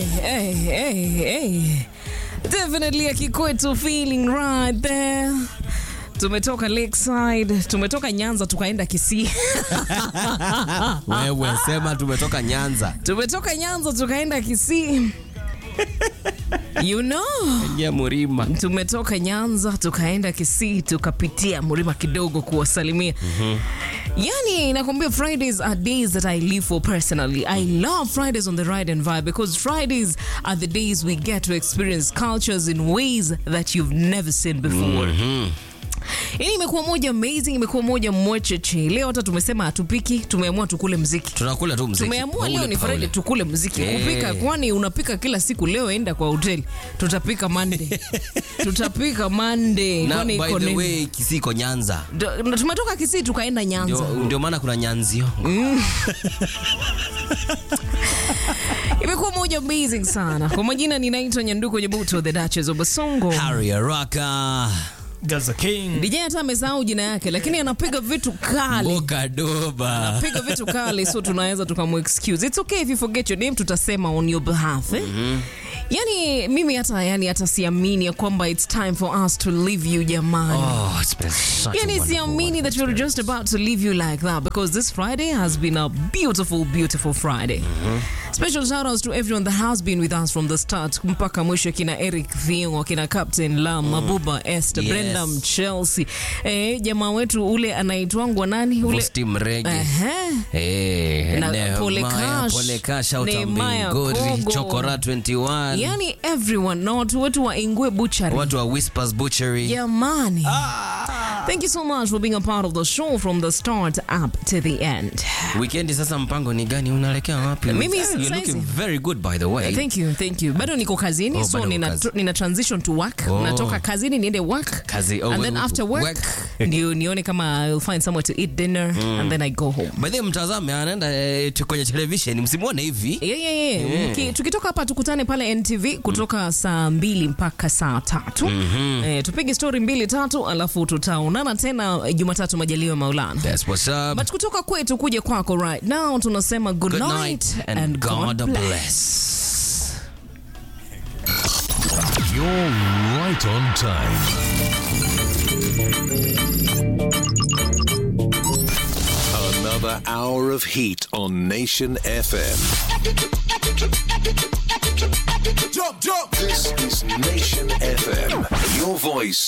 Hey. Definitely a Kikwetu feeling right there. Tumetoka Lakeside, tumetoka Nyanza tukaenda Kisii. Wewe sema tumetoka Nyanza. Tumetoka Nyanza tukaenda Kisii. You know. Ya Murima. Tumetoka Nyanza tukaenda Kisii tukapitia Murima kidogo kuwasalimia. Yani nakwambia Fridays are days that I live for personally. I love Fridays on the Ride and Vibe because Fridays are the days we get to experience cultures in ways that you've never seen before. Hii imekuwa moja amazing, imekuwa moja mwecheche. Leo hata tumesema hatupiki, tumeamua tukule muziki. Tunakula tu muziki. Tumeamua leo ni Friday tukule muziki. Kupika kwani unapika kila siku, leo enda kwa hoteli. Tutapika Monday. Na by the way Kisii iko Nyanza. Tumetoka Kisii tukaenda Nyanza. Ndio maana kuna Nyanzio. Imekuwa moja amazing sana. Kwa majina ninaitwa Nyanduko Nyabuto, the Duchess of Basongo. Harry Araka. Gaza King. DJ hata amesahau jina yake lakini anapiga vitu kali. Boka Doba. Anapiga vitu kali so tunaweza tukamu-excuse. It's okay if you forget your name, tutasema on your behalf. Yani mimi hata siamini ya kwamba it's time for us to leave you jamani. Oh, it's been such Yani siamini that we're just about to leave you like that because this Friday has been a beautiful, beautiful Friday. Special shout outs to everyone that has been with us from the start mpaka mwisho, kina Eric Thiong'o, kina Captain Lam, Mabuba Esther, Yes. Brenda Chelsea. Jamaa wetu ule anaitwangwa nani ule? Vosti Mrege. Na Polekash out Mbingori, Chokora 21. Yani everyone, na watu wetu wa Ingwe Butchery. Watu wa Whispers Butchery. Jamani. Thank you so much for being a part of the show from the start up to the end. Weekend sasa mpango ni gani, unaelekea wapi? Mimi You're looking very good by the way. Thank you. Bado niko kazini, so nina transition to work. Natoka kazini niende work. And then after work ndio nione kama I'll find somewhere to eat dinner and then I go home. By the way mtazame anaenda kwenye television, msimuone hivi. Yeah. Tukitoka hapa tukutane pale NTV kutoka saa 2 mpaka saa 3. Tupige story 2-3 alafu tutaonana tena Jumatatu majaliwa Maulana. That's what's up. But kutoka kwetu kuja kwako right now tunasema good night and God bless. You're right on time. Another hour of heat on Nation FM. Jump. This is Nation FM. Your voice.